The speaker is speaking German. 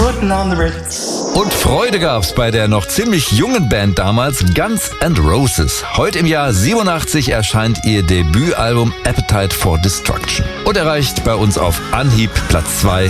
putting on the Ritz. Und Freude gab's bei der noch ziemlich jungen Band damals, Guns N' Roses. Heute im Jahr 87 erscheint ihr Debütalbum Appetite for Destruction und erreicht bei uns auf Anhieb Platz 2